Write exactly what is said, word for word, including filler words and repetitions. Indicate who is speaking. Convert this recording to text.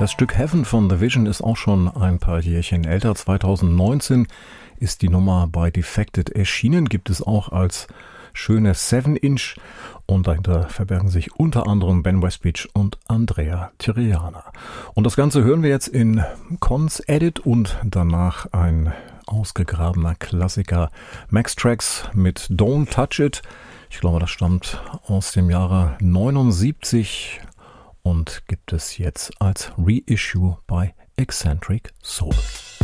Speaker 1: Das Stück Heaven von The Vision ist auch schon ein paar Jährchen älter. zweitausendneunzehn ist die Nummer bei Defected erschienen, gibt es auch als schöne seven inch und dahinter verbergen sich unter anderem Ben Westbeach und Andrea Tiriana. Und das Ganze hören wir jetzt in Cons Edit und danach ein ausgegrabener Klassiker Max Trax mit Don't Touch It. Ich glaube, das stammt aus dem Jahre neunundsiebzig und gibt es jetzt als Reissue bei Eccentric Soul.